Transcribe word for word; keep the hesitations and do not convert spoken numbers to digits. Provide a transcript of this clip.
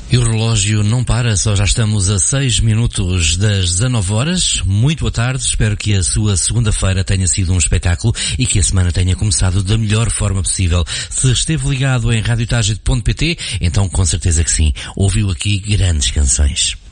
E o relógio não para, só já estamos a seis minutos das dezanove horas. Muito boa tarde, espero que a sua segunda-feira tenha sido um espetáculo e que a semana tenha começado da melhor forma possível. Se esteve ligado em rádio target ponto pt, então com certeza que sim, ouviu aqui grandes canções.